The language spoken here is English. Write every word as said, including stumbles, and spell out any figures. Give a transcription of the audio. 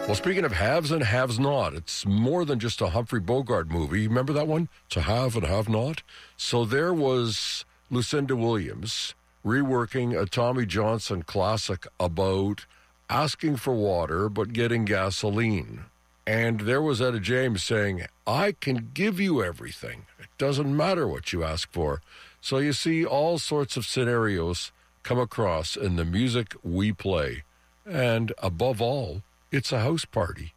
Well, speaking of haves and haves not, it's more than just a Humphrey Bogart movie. Remember that one? To have and have not? So there was Lucinda Williams reworking a Tommy Johnson classic about asking for water but getting gasoline. And there was Etta James saying, I can give you everything. It doesn't matter what you ask for. So you see all sorts of scenarios come across in the music we play. And above all, it's a house party.